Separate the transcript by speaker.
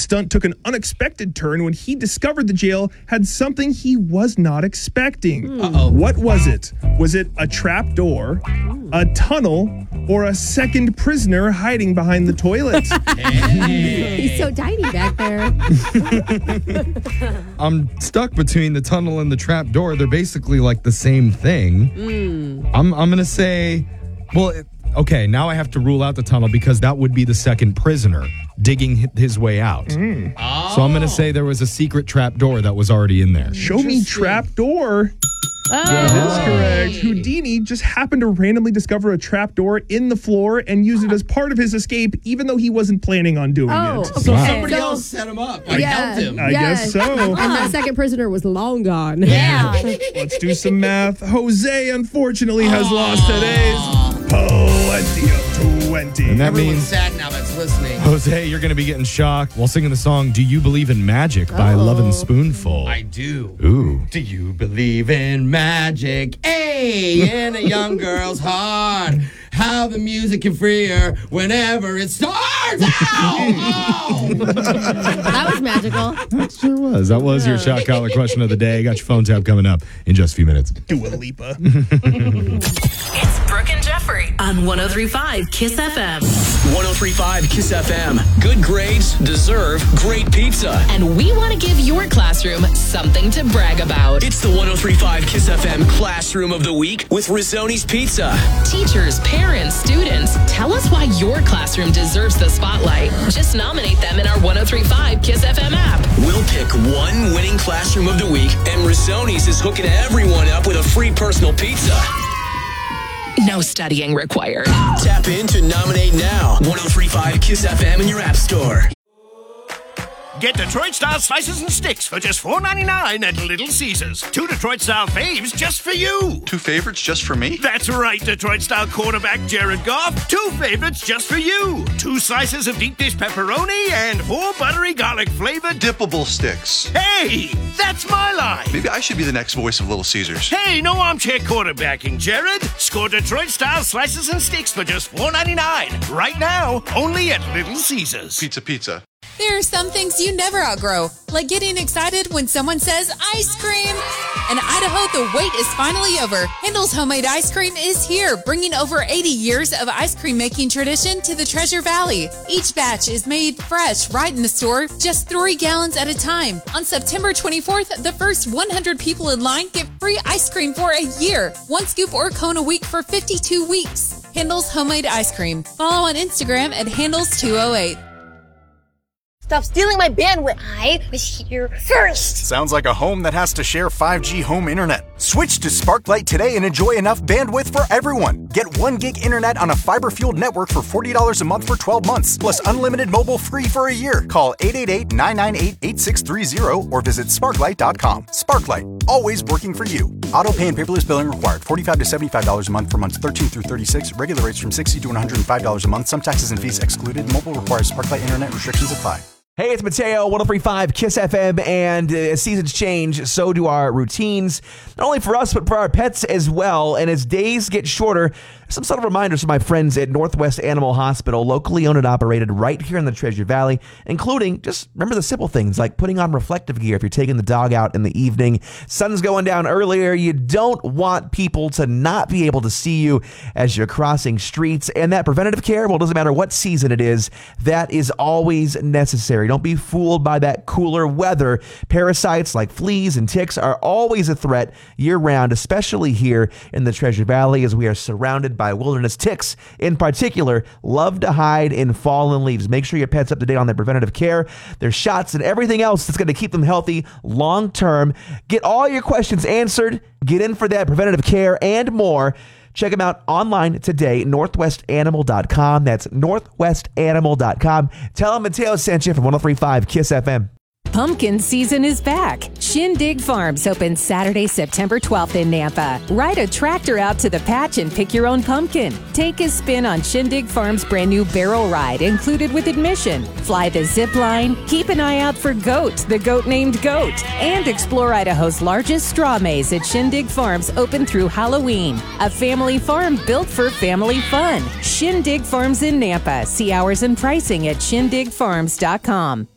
Speaker 1: stunt took an unexpected turn when he discovered the jail had something he was not expecting. What was it? Was it a trap door, a tunnel, or a second prisoner hiding behind the toilet?
Speaker 2: He's so tiny back there.
Speaker 3: I'm stuck between the tunnel and the trap door. They're basically like the same thing. I'm going to say, okay, now I have to rule out the tunnel because that would be the second prisoner digging his way out. So I'm going to say there was a secret trap door that was already in there.
Speaker 1: Show me trap door. That is correct. Houdini just happened to randomly discover a trap door in the floor and use it as part of his escape, even though he wasn't planning on doing it.
Speaker 2: Okay.
Speaker 4: So somebody else set him up. Like, helped him.
Speaker 1: I guess so.
Speaker 2: And that second prisoner was long gone.
Speaker 4: Yeah.
Speaker 1: Let's do some math. Jose, unfortunately, has lost today's plenty of 20.
Speaker 3: And that
Speaker 4: Everyone's
Speaker 3: means,
Speaker 4: sad now that's listening.
Speaker 3: Jose, you're going to be getting shocked while singing the song Do You Believe in Magic by Lovin' Spoonful.
Speaker 4: I do.
Speaker 3: Ooh.
Speaker 4: Do you believe in magic? Hey, in a young girl's heart. How the music can free her whenever it starts. Ow!
Speaker 2: That was magical.
Speaker 3: That sure was. That was your shot collar question of the day. Got your phone tab coming up in just a few minutes.
Speaker 1: Dua Lipa.
Speaker 5: It's Brooke and Jeffrey on 103.5 Kiss FM.
Speaker 6: 103.5 Kiss FM. Good grades deserve great pizza.
Speaker 5: And we want to give your classroom something to brag about.
Speaker 6: It's the 103.5 Kiss FM Classroom of the Week with Rizzoni's Pizza.
Speaker 5: Teachers, parents, students, tell us why your classroom deserves the spotlight. Just nominate them in our 103.5 Kiss FM app.
Speaker 6: We'll pick one winning Classroom of the Week, and Rizzoni's is hooking everyone up with a free personal pizza.
Speaker 5: No studying required.
Speaker 6: Tap in to nominate now. 103.5 Kiss FM in your app store.
Speaker 7: Get Detroit-style slices and sticks for just $4.99 at Little Caesars. 2 Detroit-style faves just for you.
Speaker 8: 2 favorites just for me?
Speaker 7: That's right, Detroit-style quarterback Jared Goff. 2 favorites just for you. 2 slices of deep dish pepperoni and 4 buttery garlic-flavored
Speaker 8: Dippable sticks.
Speaker 7: Hey, that's my line.
Speaker 8: Maybe I should be the next voice of Little Caesars.
Speaker 7: Hey, no armchair quarterbacking, Jared. Score Detroit-style slices and sticks for just $4.99. Right now, only at Little Caesars.
Speaker 8: Pizza.
Speaker 9: There are some things you never outgrow, like getting excited when someone says ice cream. In Idaho, the wait is finally over. Handel's Homemade Ice Cream is here, bringing over 80 years of ice cream making tradition to the Treasure Valley. Each batch is made fresh right in the store, just 3 gallons at a time. On September 24th, the first 100 people in line get free ice cream for a year. 1 scoop or cone a week for 52 weeks. Handel's Homemade Ice Cream. Follow on Instagram at Handles208.
Speaker 10: Stop stealing my bandwidth. I was here first.
Speaker 11: Sounds like a home that has to share 5G home internet. Switch to Sparklight today and enjoy enough bandwidth for everyone. Get 1 gig internet on a fiber-fueled network for $40 a month for 12 months, plus unlimited mobile free for a year. Call 888-998-8630 or visit sparklight.com. Sparklight, always working for you. Auto pay and paperless billing required. $45 to $75 a month for months 13 through 36. Regular rates from $60 to $105 a month. Some taxes and fees excluded. Mobile requires Sparklight internet. Restrictions apply.
Speaker 12: Hey, it's Mateo, 103.5 Kiss FM, and as seasons change, so do our routines. Not only for us, but for our pets as well. And as days get shorter, some sort of reminders from my friends at Northwest Animal Hospital, locally owned and operated right here in the Treasure Valley, including just remember the simple things like putting on reflective gear if you're taking the dog out in the evening. Sun's going down earlier. You don't want people to not be able to see you as you're crossing streets. And that preventative care, well, it doesn't matter what season it is, that is always necessary. Don't be fooled by that cooler weather. Parasites like fleas and ticks are always a threat year-round, especially here in the Treasure Valley as we are surrounded by wilderness. Ticks, in particular, love to hide in fallen leaves. Make sure your pet's up to date on their preventative care, their shots, and everything else that's going to keep them healthy long-term. Get all your questions answered. Get in for that preventative care and more. Check them out online today, northwestanimal.com. That's northwestanimal.com. Tell them Mateo sent you from 103.5 Kiss FM.
Speaker 13: Pumpkin season is back. Shindig Farms opens Saturday, September 12th in Nampa. Ride a tractor out to the patch and pick your own pumpkin. Take a spin on Shindig Farms' brand new barrel ride, included with admission. Fly the zip line. Keep an eye out for Goat, the goat named Goat. And explore Idaho's largest straw maze at Shindig Farms, open through Halloween. A family farm built for family fun. Shindig Farms in Nampa. See hours and pricing at shindigfarms.com.